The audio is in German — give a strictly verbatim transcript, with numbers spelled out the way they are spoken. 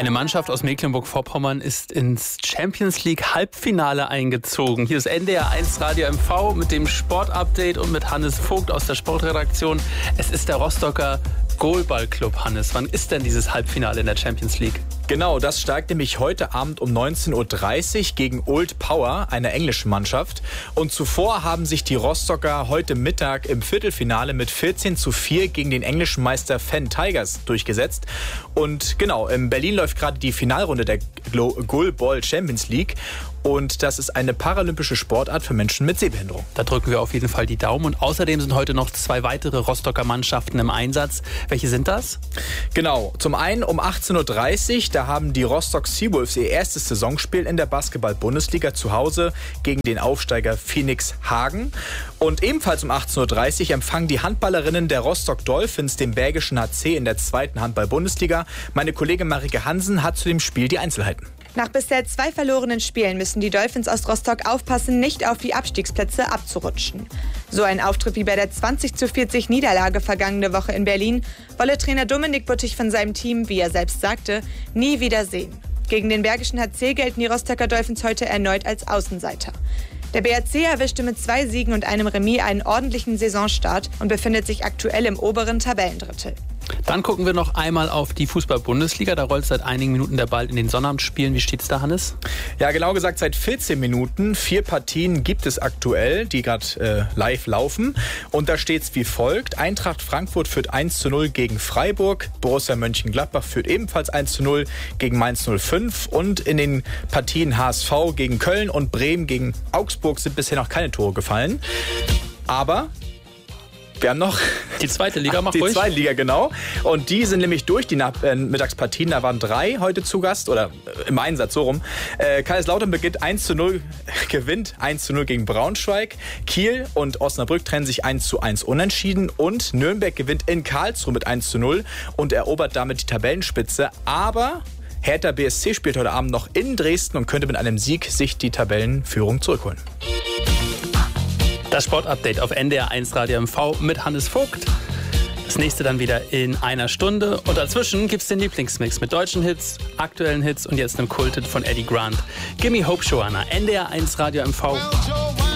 Eine Mannschaft aus Mecklenburg-Vorpommern ist ins Champions League Halbfinale eingezogen. Hier ist N D R eins Radio M V mit dem Sportupdate und mit Hannes Vogt aus der Sportredaktion. Es ist der Rostocker Goalball-Club. Hannes, wann ist denn dieses Halbfinale in der Champions League? Genau, das steigt nämlich heute Abend um neunzehn Uhr dreißig gegen Old Power, einer englischen Mannschaft. Und zuvor haben sich die Rostocker heute Mittag im Viertelfinale mit vierzehn zu vier gegen den englischen Meister Fen Tigers durchgesetzt. Und genau, in Berlin läuft gerade die Finalrunde der Goalball Champions League. Und das ist eine paralympische Sportart für Menschen mit Sehbehinderung. Da drücken wir auf jeden Fall die Daumen. Und außerdem sind heute noch zwei weitere Rostocker Mannschaften im Einsatz. Welche sind das? Genau, zum einen um achtzehn Uhr dreißig, da haben die Rostock Seawolves ihr erstes Saisonspiel in der Basketball-Bundesliga zu Hause gegen den Aufsteiger Phoenix Hagen. Und ebenfalls um achtzehn Uhr dreißig empfangen die Handballerinnen der Rostock Dolphins den Bergischen H C in der zweiten Handball-Bundesliga. Meine Kollegin Marike Hansen hat zu dem Spiel die Einzelheiten. Nach bisher zwei verlorenen Spielen müssen die Dolphins aus Rostock aufpassen, nicht auf die Abstiegsplätze abzurutschen. So ein Auftritt wie bei der zwanzig zu vierzig Niederlage vergangene Woche in Berlin wolle Trainer Dominik Buttig von seinem Team, wie er selbst sagte, nie wieder sehen. Gegen den Bergischen H C gelten die Rostocker Dolphins heute erneut als Außenseiter. Der B H C erwischte mit zwei Siegen und einem Remis einen ordentlichen Saisonstart und befindet sich aktuell im oberen Tabellendrittel. Dann gucken wir noch einmal auf die Fußball-Bundesliga. Da rollt seit einigen Minuten der Ball in den Sonnabendspielen. Wie steht's da, Hannes? Ja, genau gesagt seit vierzehn Minuten. Vier Partien gibt es aktuell, die gerade äh, live laufen. Und da steht's wie folgt. Eintracht Frankfurt führt eins zu null gegen Freiburg. Borussia Mönchengladbach führt ebenfalls eins zu null gegen Mainz null fünf. Und in den Partien H S V gegen Köln und Bremen gegen Augsburg sind bisher noch keine Tore gefallen. Aber wir haben noch die zweite Liga, macht die ruhig. Die zweite Liga, genau. Und die sind nämlich durch die Nach- äh, Mittagspartien. Da waren drei heute zu Gast, oder äh, im Einsatz, so rum. Äh, Kaiserslautern beginnt eins zu null, gewinnt eins zu null gegen Braunschweig. Kiel und Osnabrück trennen sich eins zu eins unentschieden. Und Nürnberg gewinnt in Karlsruhe mit eins zu null und erobert damit die Tabellenspitze. Aber Hertha B S C spielt heute Abend noch in Dresden und könnte mit einem Sieg sich die Tabellenführung zurückholen. Das Sportupdate auf N D R eins Radio M V mit Hannes Vogt. Das nächste dann wieder in einer Stunde. Und dazwischen gibt's den Lieblingsmix mit deutschen Hits, aktuellen Hits und jetzt einem Kulthit von Eddie Grant. Gimme Hope, Joanna. N D R eins Radio M V.